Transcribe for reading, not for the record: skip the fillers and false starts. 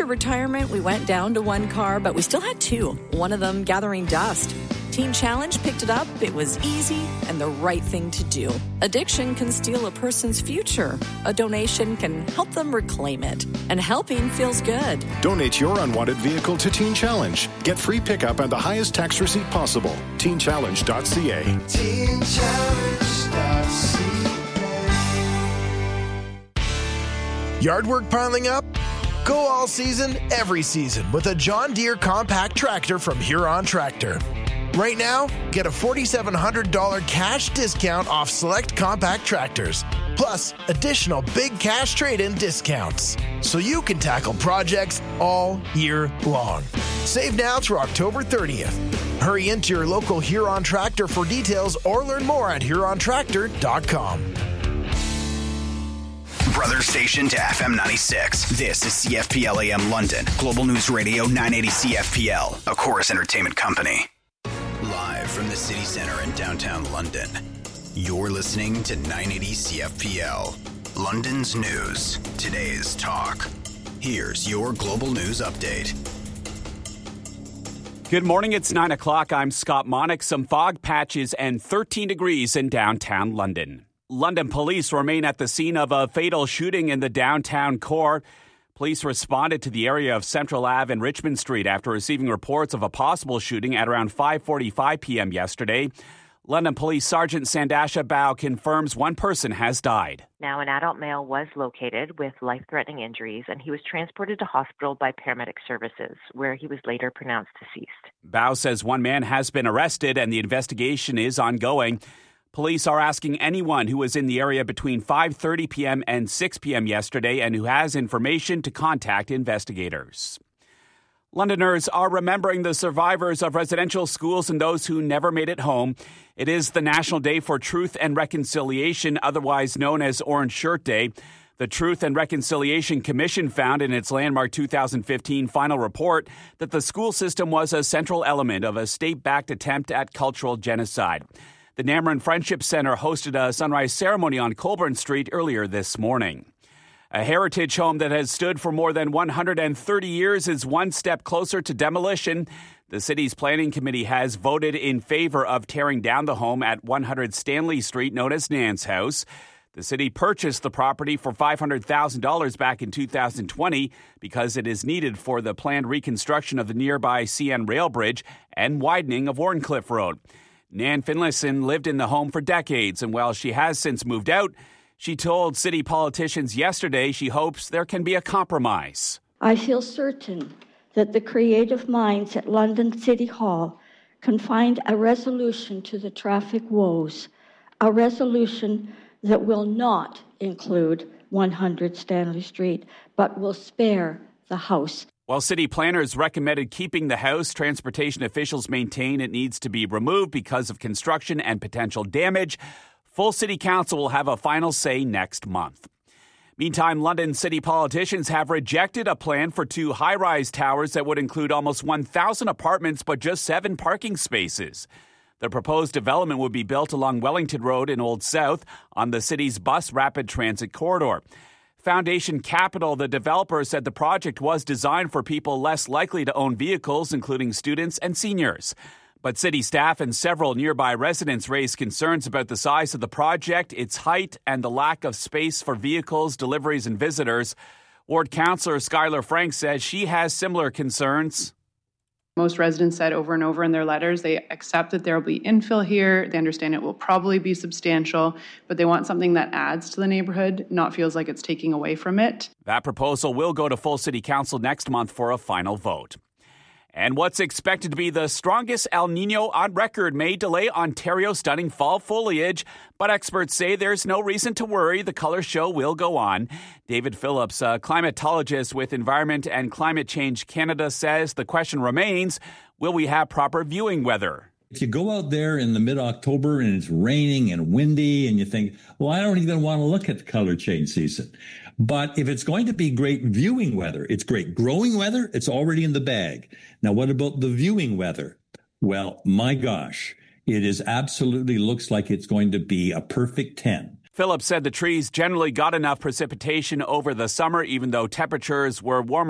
retirement, we went down to one car, but we still had two, one of them gathering dust. Teen Challenge picked it up. It was easy and the right thing to do. Addiction can steal a person's future. A donation can help them reclaim it. And helping feels good. Donate your unwanted vehicle to Teen Challenge. Get free pickup and the highest tax receipt possible. TeenChallenge.ca. Yard work piling up? Go all season, every season with a John Deere compact tractor from Huron Tractor. Right now, get a $4,700 cash discount off select compact tractors, plus additional big cash trade-in discounts, so you can tackle projects all year long. Save now through October 30th. Hurry into your local Huron Tractor for details or learn more at HuronTractor.com. Brother station to FM 96. This is CFPL AM London. Global News Radio 980 CFPL, a Chorus Entertainment company. Live from the city center in downtown London, you're listening to 980 CFPL. London's news, today's talk. Here's your global news update. Good morning, it's 9 o'clock. I'm Scott Monick. Some fog patches and 13 degrees in downtown London. London police remain at the scene of a fatal shooting in the downtown core. Police responded to the area of Central Ave and Richmond Street after receiving reports of a possible shooting at around 5:45 p.m. yesterday. London Police Sergeant Sandasha Bao confirms one person has died. Now, an adult male was located with life-threatening injuries, and he was transported to hospital by paramedic services, where he was later pronounced deceased. Bao says one man has been arrested and the investigation is ongoing. Police are asking anyone who was in the area between 5:30 p.m. and 6 p.m. yesterday and who has information to contact investigators. Londoners are remembering the survivors of residential schools and those who never made it home. It is the National Day for Truth and Reconciliation, otherwise known as Orange Shirt Day. The Truth and Reconciliation Commission found in its landmark 2015 final report that the school system was a central element of a state-backed attempt at cultural genocide. The Namarine Friendship Center hosted a sunrise ceremony on Colburn Street earlier this morning. A heritage home that has stood for more than 130 years is one step closer to demolition. The city's planning committee has voted in favor of tearing down the home at 100 Stanley Street, known as Nan's House. The city purchased the property for $500,000 back in 2020 because it is needed for the planned reconstruction of the nearby CN Rail Bridge and widening of Warncliffe Road. Nan Finlayson lived in the home for decades, and while she has since moved out, she told city politicians yesterday she hopes there can be a compromise. I feel certain that the creative minds at London City Hall can find a resolution to the traffic woes, a resolution that will not include 100 Stanley Street, but will spare the house. While city planners recommended keeping the house, transportation officials maintain it needs to be removed because of construction and potential damage. Full city council will have a final say next month. Meantime, London city politicians have rejected a plan for two high-rise towers that would include almost 1,000 apartments but just 7 parking spaces. The proposed development would be built along Wellington Road in Old South on the city's bus rapid transit corridor. Foundation Capital, the developer, said the project was designed for people less likely to own vehicles, including students and seniors. But city staff and several nearby residents raised concerns about the size of the project, its height, and the lack of space for vehicles, deliveries, and visitors. Ward Councillor Skylar Frank says she has similar concerns. Most residents said over and over in their letters they accept that there will be infill here. They understand it will probably be substantial, but they want something that adds to the neighborhood, not feels like it's taking away from it. That proposal will go to full city council next month for a final vote. And what's expected to be the strongest El Nino on record may delay Ontario's stunning fall foliage, but experts say there's no reason to worry. The color show will go on. David Phillips, a climatologist with Environment and Climate Change Canada, says the question remains, will we have proper viewing weather? If you go out there in the mid-October and it's raining and windy and you think, well, I don't even want to look at the color change season. But if it's going to be great viewing weather, it's great growing weather, it's already in the bag. Now, what about the viewing weather? Well, my gosh, it is absolutely looks like it's going to be a perfect 10. Phillips said the trees generally got enough precipitation over the summer, even though temperatures were warmer